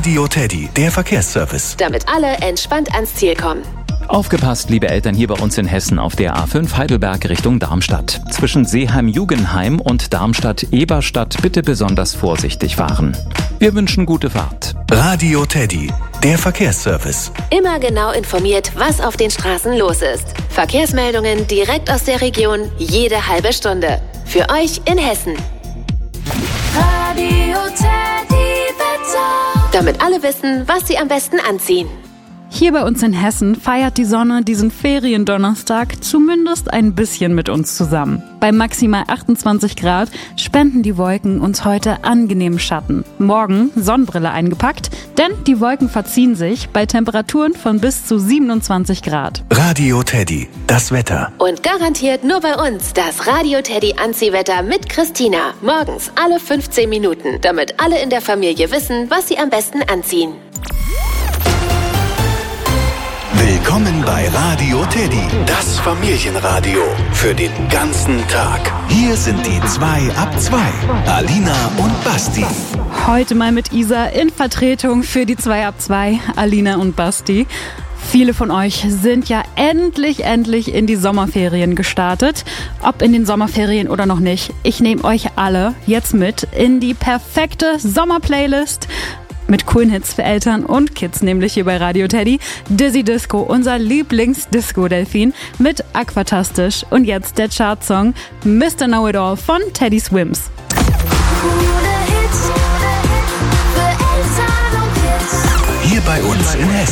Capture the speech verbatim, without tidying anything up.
Radio Teddy, der Verkehrsservice. Damit alle entspannt ans Ziel kommen. Aufgepasst, liebe Eltern, hier bei uns in Hessen auf der A fünf Heidelberg Richtung Darmstadt. Zwischen Seeheim-Jugenheim und Darmstadt-Eberstadt bitte besonders vorsichtig fahren. Wir wünschen gute Fahrt. Radio Teddy, der Verkehrsservice. Immer genau informiert, was auf den Straßen los ist. Verkehrsmeldungen direkt aus der Region, jede halbe Stunde. Für euch in Hessen. Radio Teddy Wetter. Damit alle wissen, was sie am besten anziehen. Hier bei uns in Hessen feiert die Sonne diesen Feriendonnerstag zumindest ein bisschen mit uns zusammen. Bei maximal achtundzwanzig Grad spenden die Wolken uns heute angenehmen Schatten. Morgen Sonnenbrille eingepackt, denn die Wolken verziehen sich bei Temperaturen von bis zu siebenundzwanzig Grad. Radio Teddy, das Wetter. Und garantiert nur bei uns das Radio Teddy Anziehwetter mit Christina. Morgens alle fünfzehn Minuten, damit alle in der Familie wissen, was sie am besten anziehen. Willkommen bei Radio Teddy, das Familienradio für den ganzen Tag. Hier sind die zwei ab zwei, Alina und Basti. Heute mal mit Isa in Vertretung für die zwei ab zwei, Alina und Basti. Viele von euch sind ja endlich, endlich in die Sommerferien gestartet. Ob in den Sommerferien oder noch nicht, ich nehme euch alle jetzt mit in die perfekte Sommerplaylist. Mit coolen Hits für Eltern und Kids, nämlich hier bei Radio Teddy. Dizzy Disco, unser Lieblings-Disco-Delfin mit Aquatastisch. Und jetzt der Chartsong Mister Know-It-All von Teddy Swims. Hier bei uns in Hessen.